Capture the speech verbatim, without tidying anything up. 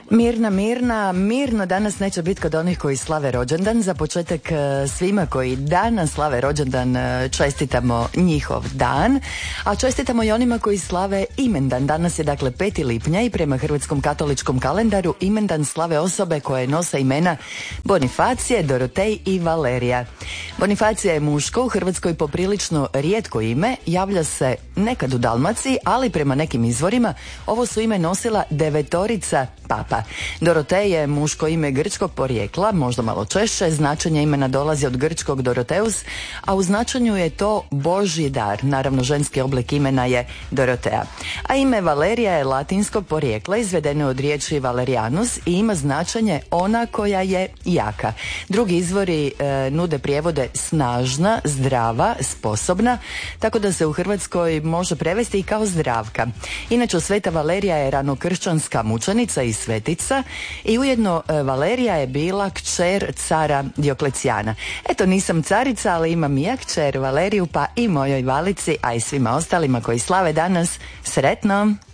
Mirna, Mirna, mirno danas neće biti kod onih koji slave rođendan. Za početak svima koji danas slave rođendan čestitamo njihov dan, a čestitamo i onima koji slave imendan. Danas je dakle peti lipnja i prema hrvatskom katoličkom kalendaru imendan slave osobe koje nose imena Bonifacije, Dorotej i Valerija. Bonifacija je muško, u Hrvatskoj poprilično rijetko ime, javlja se nekad u Dalmaciji, ali prema nekim izvorima ovo su ime nosila devetorica papa. Dorotej je muško ime grčkog porijekla, možda malo češće, značenje imena dolazi od grčkog Doroteus, a u značenju je to Božji dar. Naravno, ženski oblik imena je Dorotea. A ime Valerija je latinskog porijekla, izvedeno od riječi Valerianus i ima značenje ona koja je jaka. Drugi izvori e, nude prijevode snažna, zdrava, sposobna, tako da se u Hrvatskoj može prevesti i kao zdravka. Inače, sveta Valerija je ranokršćanska mučenica i svetica i ujedno Valerija je bila kćer cara Dioklecijana. Eto, nisam carica, ali imam i ja kćer Valeriju, pa i mojoj Valici, a i svima ostalima koji slave danas, sretno!